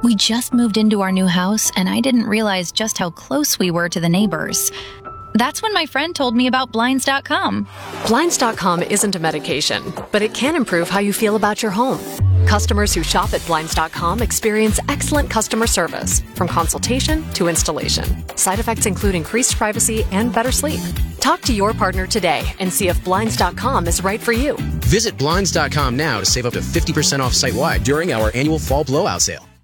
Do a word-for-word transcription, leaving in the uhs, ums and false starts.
We just moved into our new house, and I didn't realize just how close we were to the neighbors. That's when my friend told me about Blinds dot com. Blinds dot com isn't a medication, but it can improve how you feel about your home. Customers who shop at Blinds dot com experience excellent customer service, from consultation to installation. Side effects include increased privacy and better sleep. Talk to your partner today and see if Blinds dot com is right for you. Visit Blinds dot com now to save up to fifty percent off site-wide during our annual fall blowout sale.